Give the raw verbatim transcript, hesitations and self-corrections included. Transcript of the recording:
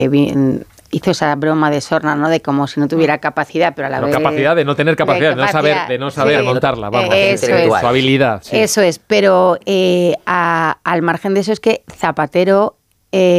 hizo esa broma de sorna, ¿no? De como si no tuviera capacidad, pero a la no, vez... capacidad de no tener capacidad, de, capacidad, de no saber, de no saber sí, montarla, vamos. Eso es. Su habilidad. Sí. Eso es, pero eh, a, al margen de eso es que Zapatero... Eh,